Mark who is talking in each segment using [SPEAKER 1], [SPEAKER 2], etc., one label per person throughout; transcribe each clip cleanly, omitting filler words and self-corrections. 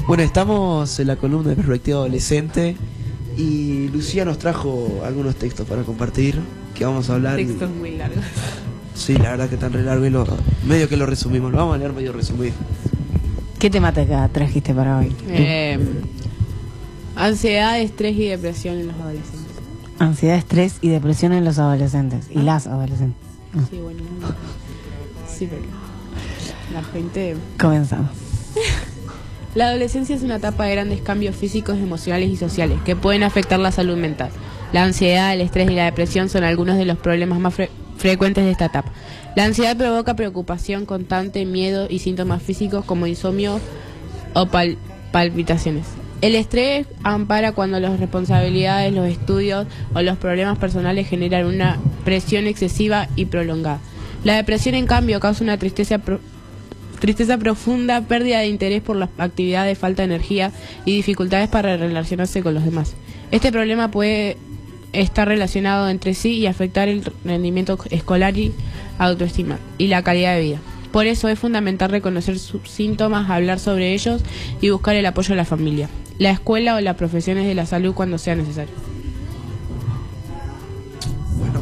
[SPEAKER 1] Bueno, estamos en la columna de Perspectiva Adolescente y Lucía nos trajo algunos textos para compartir, que vamos a hablar.
[SPEAKER 2] Textos muy largos.
[SPEAKER 1] Sí, la verdad que tan re largo y medio que lo resumimos. Lo vamos a leer medio resumido.
[SPEAKER 3] ¿Qué temática trajiste para hoy?
[SPEAKER 2] Ansiedad, estrés y depresión en los adolescentes.
[SPEAKER 3] Ansiedad, estrés y depresión en los adolescentes y las adolescentes.
[SPEAKER 2] Sí, bueno. Sí, pero la gente...
[SPEAKER 3] Comenzamos.
[SPEAKER 2] La adolescencia es una etapa de grandes cambios físicos, emocionales y sociales que pueden afectar la salud mental. La ansiedad, el estrés y la depresión son algunos de los problemas más frecuentes de esta etapa. La ansiedad provoca preocupación constante, miedo y síntomas físicos como insomnio o palpitaciones. El estrés ampara cuando las responsabilidades, los estudios o los problemas personales generan una presión excesiva y prolongada. La depresión, en cambio, causa una tristeza profunda, pérdida de interés por las actividades, falta de energía y dificultades para relacionarse con los demás. Este problema puede estar relacionado entre sí y afectar el rendimiento escolar y autoestima y la calidad de vida. Por eso es fundamental reconocer sus síntomas, hablar sobre ellos y buscar el apoyo de la familia, la escuela o las profesiones de la salud cuando sea necesario.
[SPEAKER 1] Bueno.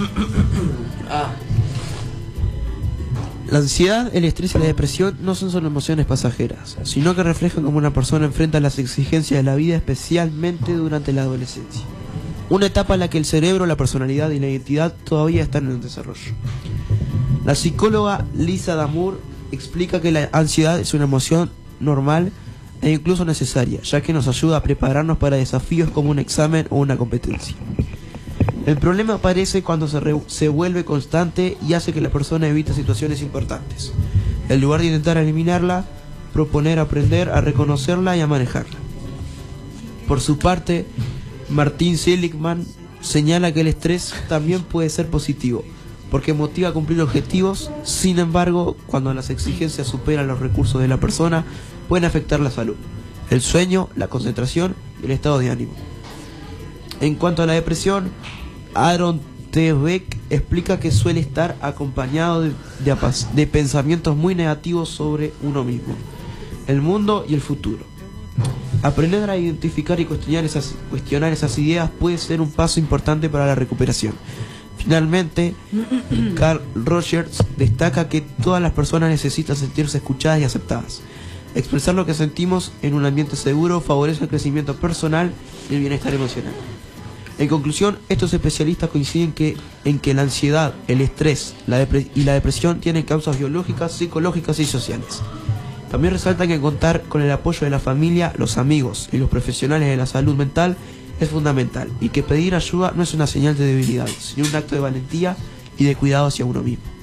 [SPEAKER 1] La ansiedad, el estrés y la depresión no son solo emociones pasajeras, sino que reflejan cómo una persona enfrenta las exigencias de la vida, especialmente durante la adolescencia. Una etapa en la que el cerebro, la personalidad y la identidad todavía están en desarrollo. La psicóloga Lisa Damour explica que la ansiedad es una emoción normal e incluso necesaria, ya que nos ayuda a prepararnos para desafíos como un examen o una competencia. El problema aparece cuando se vuelve constante y hace que la persona evite situaciones importantes. En lugar de intentar eliminarla, proponer aprender a reconocerla y a manejarla. Por su parte, Martin Seligman señala que el estrés también puede ser positivo, porque motiva a cumplir objetivos. Sin embargo, cuando las exigencias superan los recursos de la persona, pueden afectar la salud, el sueño, la concentración y el estado de ánimo. En cuanto a la depresión, Aaron T. Beck explica que suele estar acompañado de pensamientos muy negativos sobre uno mismo, el mundo y el futuro. Aprender a identificar y cuestionar esas ideas puede ser un paso importante para la recuperación. Finalmente, Carl Rogers destaca que todas las personas necesitan sentirse escuchadas y aceptadas. Expresar lo que sentimos en un ambiente seguro favorece el crecimiento personal y el bienestar emocional. En conclusión, estos especialistas coinciden en que la ansiedad, el estrés y la depresión tienen causas biológicas, psicológicas y sociales. También resaltan que contar con el apoyo de la familia, los amigos y los profesionales de la salud mental es fundamental, y que pedir ayuda no es una señal de debilidad, sino un acto de valentía y de cuidado hacia uno mismo.